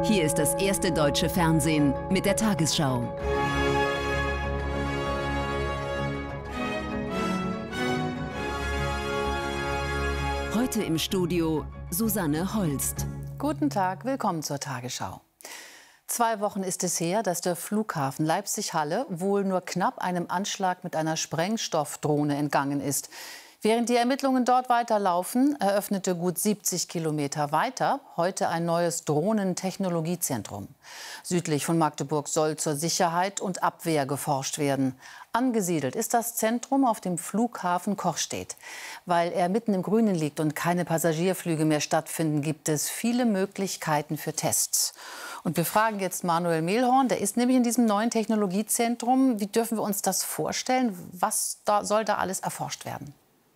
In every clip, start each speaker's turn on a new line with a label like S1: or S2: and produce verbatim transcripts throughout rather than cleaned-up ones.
S1: Hier ist das erste deutsche Fernsehen mit der Tagesschau. Heute im Studio Susanne Holst.
S2: Guten Tag, willkommen zur Tagesschau. Zwei Wochen ist es her, dass der Flughafen Leipzig-Halle wohl nur knapp einem Anschlag mit einer Sprengstoffdrohne entgangen ist. Während die Ermittlungen dort weiterlaufen, eröffnete gut siebzig Kilometer weiter heute ein neues Drohnentechnologiezentrum. Südlich von Magdeburg soll zur Sicherheit und Abwehr geforscht werden. Angesiedelt ist das Zentrum auf dem Flughafen Cochstedt. Weil er mitten im Grünen liegt und keine Passagierflüge mehr stattfinden, gibt es viele Möglichkeiten für Tests. Und wir fragen jetzt Manuel Mehlhorn, der ist nämlich in diesem neuen Technologiezentrum. Wie dürfen wir uns das vorstellen? Was da, soll da alles erforscht werden?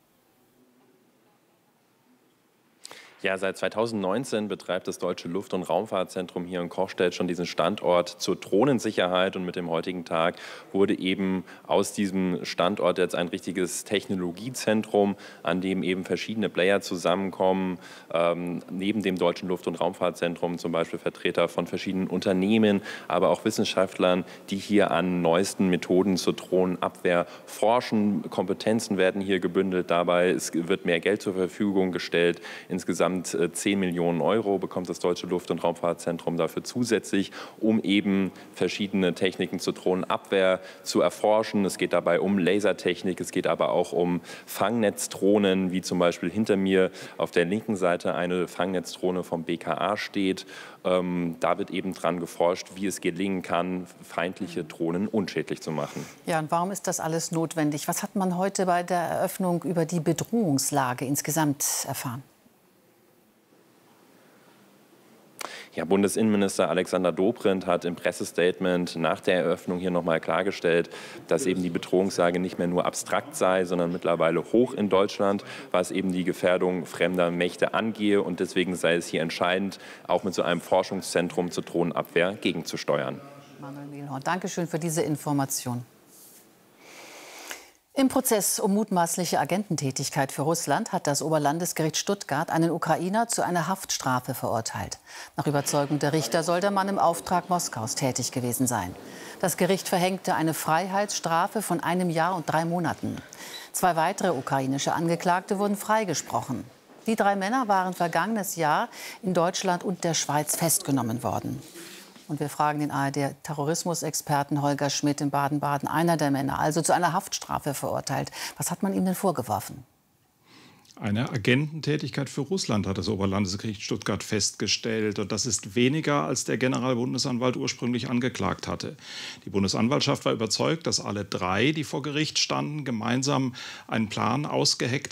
S3: Ja, seit zweitausendneunzehn betreibt das Deutsche Luft- und Raumfahrtzentrum hier in Cochstedt schon diesen Standort zur Drohnensicherheit. Und mit dem heutigen Tag wurde eben aus diesem Standort jetzt ein richtiges Technologiezentrum, an dem eben verschiedene Player zusammenkommen. Ähm, neben dem Deutschen Luft- und Raumfahrtzentrum zum Beispiel Vertreter von verschiedenen Unternehmen, aber auch Wissenschaftlern, die hier an neuesten Methoden zur Drohnenabwehr forschen. Kompetenzen werden hier gebündelt dabei. Es wird mehr Geld zur Verfügung gestellt. Insgesamt zehn Millionen Euro bekommt das Deutsche Luft- und Raumfahrtzentrum dafür zusätzlich, um eben verschiedene Techniken zur Drohnenabwehr zu erforschen. Es geht dabei um Lasertechnik, es geht aber auch um Fangnetzdrohnen, wie zum Beispiel hinter mir auf der linken Seite eine Fangnetzdrohne vom B K A steht. Ähm, da wird eben dran geforscht, wie es gelingen kann, feindliche Drohnen unschädlich zu machen.
S2: Ja, und warum ist das alles notwendig? Was hat man heute bei der Eröffnung über die Bedrohungslage insgesamt erfahren?
S3: Ja, Bundesinnenminister Alexander Dobrindt hat im Pressestatement nach der Eröffnung hier noch mal klargestellt, dass eben die Bedrohungslage nicht mehr nur abstrakt sei, sondern mittlerweile hoch in Deutschland, was eben die Gefährdung fremder Mächte angehe. Und deswegen sei es hier entscheidend, auch mit so einem Forschungszentrum zur Drohnenabwehr gegenzusteuern.
S2: Manuel Mehlhorn, danke schön für diese Information. Im Prozess um mutmaßliche Agententätigkeit für Russland hat das Oberlandesgericht Stuttgart einen Ukrainer zu einer Haftstrafe verurteilt. Nach Überzeugung der Richter soll der Mann im Auftrag Moskaus tätig gewesen sein. Das Gericht verhängte eine Freiheitsstrafe von einem Jahr und drei Monaten. Zwei weitere ukrainische Angeklagte wurden freigesprochen. Die drei Männer waren vergangenes Jahr in Deutschland und der Schweiz festgenommen worden. Und wir fragen den A R D-Terrorismusexperten Holger Schmidt in Baden-Baden, einer der Männer, also zu einer Haftstrafe verurteilt. Was hat man ihm denn vorgeworfen?
S4: Eine Agententätigkeit für Russland hat das Oberlandesgericht Stuttgart festgestellt. Und das ist weniger, als der Generalbundesanwalt ursprünglich angeklagt hatte. Die Bundesanwaltschaft war überzeugt, dass alle drei, die vor Gericht standen, gemeinsam einen Plan ausgeheckt